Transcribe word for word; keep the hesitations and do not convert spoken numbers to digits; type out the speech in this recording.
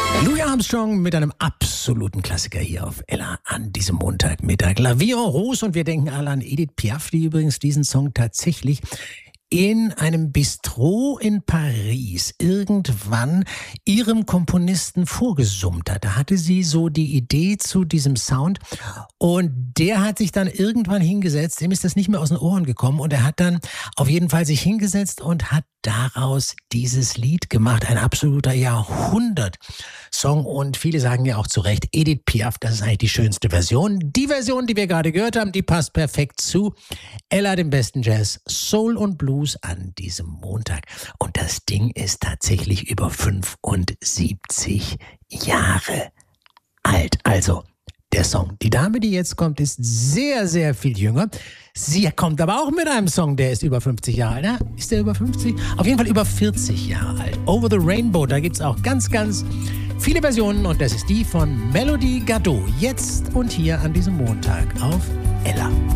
Louis Armstrong mit einem absoluten Klassiker hier auf Ella an diesem Montagmittag. La Vie en Rose, und wir denken alle an Edith Piaf, die übrigens diesen Song tatsächlich in einem Bistro in Paris irgendwann ihrem Komponisten vorgesummt hat. Da hatte sie so die Idee zu diesem Sound und der hat sich dann irgendwann hingesetzt, dem ist das nicht mehr aus den Ohren gekommen und er hat dann auf jeden Fall sich hingesetzt und hat daraus dieses Lied gemacht. Ein absoluter Jahrhundert-Song und viele sagen ja auch zu Recht, Edith Piaf, das ist eigentlich die schönste Version. Die Version, die wir gerade gehört haben, die passt perfekt zu Ella, dem besten Jazz, Soul und Blues an diesem Montag. Und das Ding ist tatsächlich über fünfundsiebzig Jahre alt. Also der Song. Die Dame, die jetzt kommt, ist sehr, sehr viel jünger. Sie kommt aber auch mit einem Song, der ist über fünfzig Jahre alt. Na, ist der über fünfzig? Auf jeden Fall über vierzig Jahre alt. Over the Rainbow, da gibt es auch ganz, ganz viele Versionen und das ist die von Melody Gardot. Jetzt und hier an diesem Montag auf Ella.